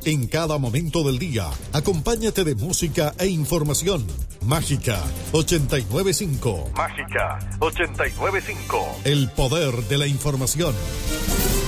En cada momento del día, acompáñate de música e información. Mágica 89.5. Mágica 89.5. El poder de la información.